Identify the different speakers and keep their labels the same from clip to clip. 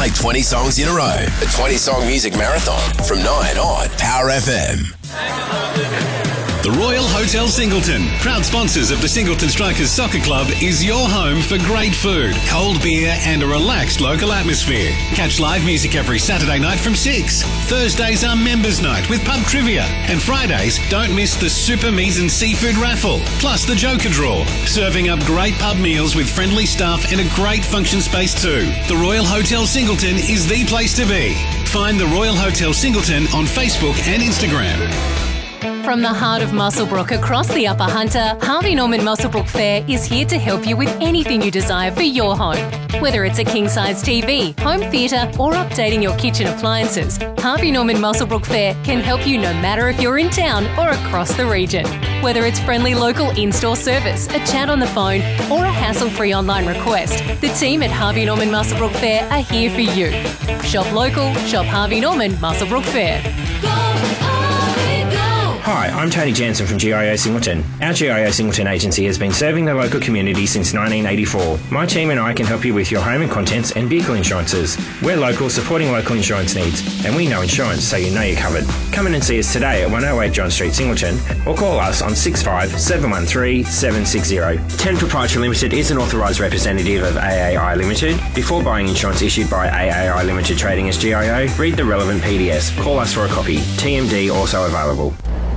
Speaker 1: play 20 songs in a row. A 20-song music marathon from 9 on Power FM.
Speaker 2: The Royal Hotel Singleton, proud sponsors of the Singleton Strikers Soccer Club, is your home for great food, cold beer and a relaxed local atmosphere. Catch live music every Saturday night from 6. Thursdays are members' night with pub trivia. And Fridays, don't miss the Super Meat and Seafood raffle, plus the Joker draw. Serving up great pub meals with friendly staff and a great function space too. The Royal Hotel Singleton is the place to be. Find the Royal Hotel Singleton on Facebook and Instagram.
Speaker 3: From the heart of Muswellbrook across the Upper Hunter, Harvey Norman Muswellbrook Fair is here to help you with anything you desire for your home. Whether it's a king-size TV, home theatre or updating your kitchen appliances, Harvey Norman Muswellbrook Fair can help you no matter if you're in town or across the region. Whether it's friendly local in-store service, a chat on the phone or a hassle-free online request, the team at Harvey Norman Muswellbrook Fair are here for you. Shop local, shop Harvey Norman Muswellbrook Fair.
Speaker 4: Hi, I'm Tony Jansen from GIO Singleton. Our GIO Singleton agency has been serving the local community since 1984. My team and I can help you with your home and contents and vehicle insurances. We're local, supporting local insurance needs, and we know insurance, so you know you're covered. Come in and see us today at 108 John Street, Singleton, or call us on 65 713 760. 10 Proprietary Limited is an authorised representative of AAI Limited. Before buying insurance issued by AAI Limited trading as GIO, read the relevant PDS. Call us for a copy. TMD also available.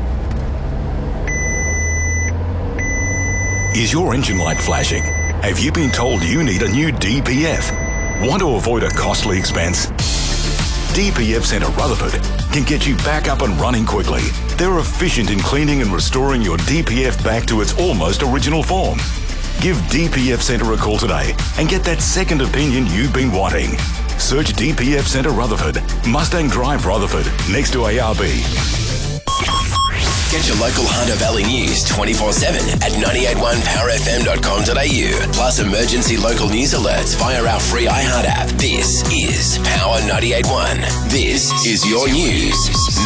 Speaker 5: Is your engine light flashing? Have you been told you need a new DPF? Want to avoid a costly expense? DPF Centre Rutherford can get you back up and running quickly. They're efficient in cleaning and restoring your DPF back to its almost original form. Give DPF Centre a call today and get that second opinion you've been wanting. Search DPF Centre Rutherford, Mustang Drive Rutherford, next to ARB.
Speaker 1: Get your local Hunter Valley news 24/7 at 981powerfm.com.au. Plus emergency local news alerts via our free iHeart app. This is Power 98.1. This is your news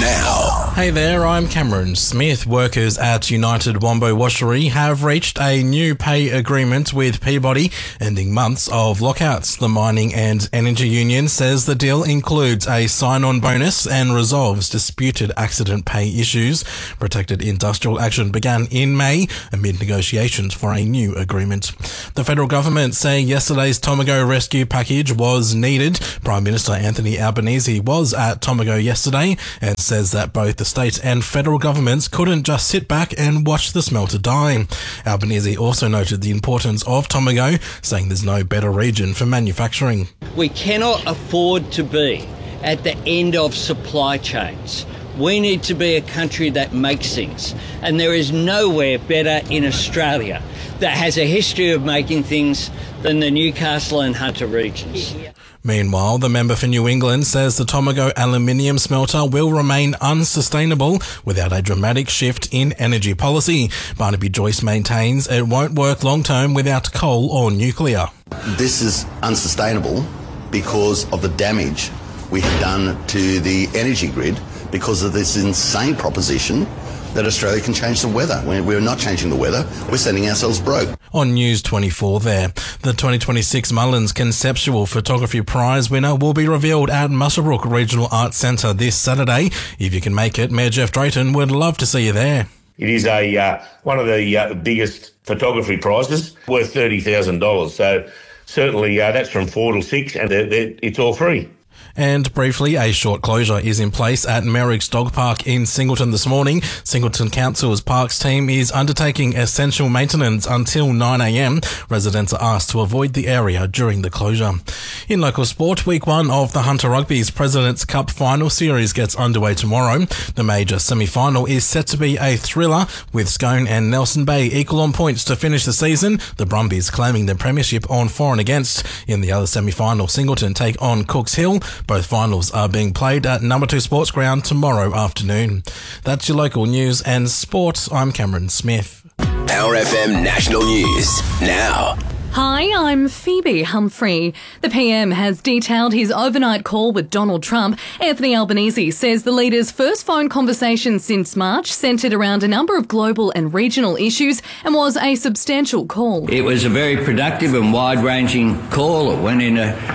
Speaker 1: now.
Speaker 6: Hey there, I'm Cameron Smith. Workers at United Wombo Washery have reached a new pay agreement with Peabody, ending months of lockouts. The Mining and Energy Union says the deal includes a sign-on bonus and resolves disputed accident pay issues. Protected industrial action began in May amid negotiations for a new agreement. The federal government saying yesterday's Tomago rescue package was needed. Prime Minister Anthony Albanese was at Tomago yesterday and says that both the state and federal governments couldn't just sit back and watch the smelter die. Albanese also noted the importance of Tomago, saying there's no better region for manufacturing.
Speaker 7: We cannot afford to be at the end of supply chains. We need to be a country that makes things, and there is nowhere better in Australia that has a history of making things than the Newcastle and Hunter regions.
Speaker 6: Meanwhile, the member for New England says the Tomago aluminium smelter will remain unsustainable without a dramatic shift in energy policy. Barnaby Joyce maintains it won't work long-term without coal or nuclear.
Speaker 8: This is unsustainable because of the damage we have done to the energy grid because of this insane proposition that Australia can change the weather. We're not changing the weather, we're sending ourselves broke.
Speaker 6: On News 24 there, the 2026 Mullins Conceptual Photography Prize winner will be revealed at Muswellbrook Regional Arts Centre this Saturday. If you can make it, Mayor Jeff Drayton would love to see you there.
Speaker 9: It is one of the biggest photography prizes, worth $30,000. So certainly that's from 4 till 6 and it's all free.
Speaker 6: And briefly, a short closure is in place at Merrick's Dog Park in Singleton this morning. Singleton Council's Parks team is undertaking essential maintenance until 9 a.m. Residents are asked to avoid the area during the closure. In local sport, week 1 of the Hunter Rugby's President's Cup final series gets underway tomorrow. The major semi-final is set to be a thriller, with Scone and Nelson Bay equal on points to finish the season. The Brumbies claiming the premiership on for and against. In the other semi-final, Singleton take on Cooks Hill. Both finals are being played at Number 2 Sports Ground tomorrow afternoon. That's your local news and sport. I'm Cameron Smith.
Speaker 1: Power FM National News now.
Speaker 10: Hi, I'm Phoebe Humphrey. The PM has detailed his overnight call with Donald Trump. Anthony Albanese says the leader's first phone conversation since March centred around a number of global and regional issues and was a substantial call.
Speaker 7: It was a very productive and wide-ranging call. It went in a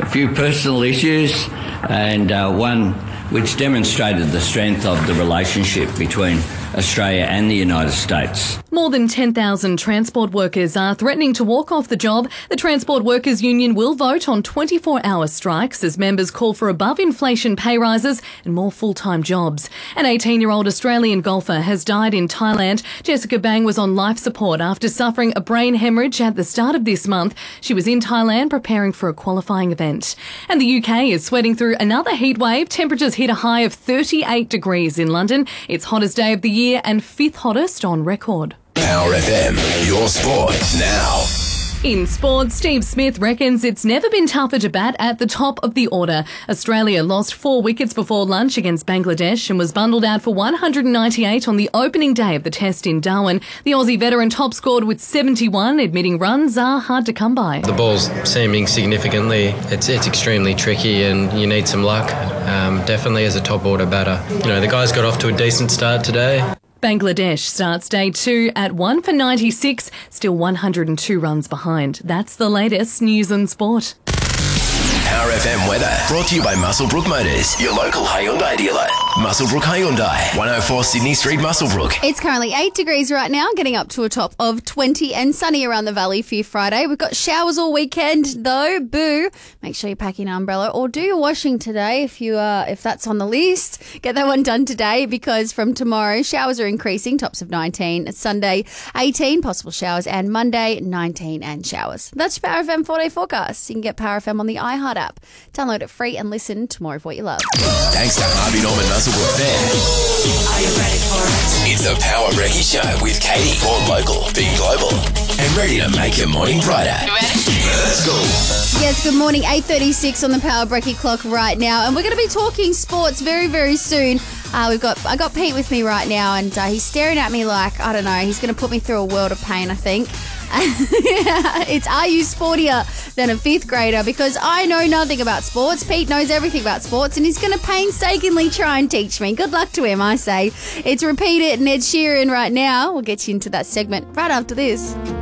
Speaker 7: few personal issues, and one which demonstrated the strength of the relationship between Australia and the United States.
Speaker 10: More than 10,000 transport workers are threatening to walk off the job. The Transport Workers Union will vote on 24-hour strikes as members call for above-inflation pay rises and more full-time jobs. An 18-year-old Australian golfer has died in Thailand. Jessica Bang was on life support after suffering a brain hemorrhage at the start of this month. She was in Thailand preparing for a qualifying event. And the UK is sweating through another heat wave. Temperatures hit a high of 38 degrees in London. It's hottest day of the year and 5th hottest on record.
Speaker 1: Power FM, your sport now.
Speaker 10: In sports, Steve Smith reckons it's never been tougher to bat at the top of the order. Australia lost 4 wickets before lunch against Bangladesh and was bundled out for 198 on the opening day of the test in Darwin. The Aussie veteran top scored with 71, admitting runs are hard to come by.
Speaker 11: The ball's seaming significantly. It's extremely tricky and you need some luck, definitely as a top order batter. You know, the guys got off to a decent start today.
Speaker 10: Bangladesh starts day 2 at 1 for 96, still 102 runs behind. That's the latest news and sport.
Speaker 1: Power FM weather brought to you by Muswellbrook Motors, your local Hyundai dealer. Muswellbrook Hyundai, 104 Sydney Street, Muswellbrook.
Speaker 12: It's currently 8 degrees right now, getting up to a top of 20 and sunny around the valley for your Friday. We've got showers all weekend though. Boo. Make sure you're packing an umbrella or do your washing today if that's on the list. Get that one done today because from tomorrow showers are increasing, tops of 19. Sunday 18 possible showers and Monday 19 and showers. That's your Power FM 4-day forecast. You can get Power FM on the iHeart app. Download it free and listen to more of what you love.
Speaker 1: Thanks to Harvey Norman Muswellbrook Fair. Are you ready for it? It's the Power Brekkie Show with Katie. Born local, be global, and ready to make your morning brighter. You ready? Let's go.
Speaker 12: Yes, good morning. 8:36 on the Power Brekkie clock right now, and we're going to be talking sports very, very soon. I got Pete with me right now, and he's staring at me like, I don't know, he's going to put me through a world of pain, I think. It's are you sportier than a 5th grader? Because I know nothing about sports. Pete knows everything about sports and he's going to painstakingly try and teach me. Good luck to him, I say. It's Repeat It and Ed Sheeran right now. We'll get you into that segment right after this.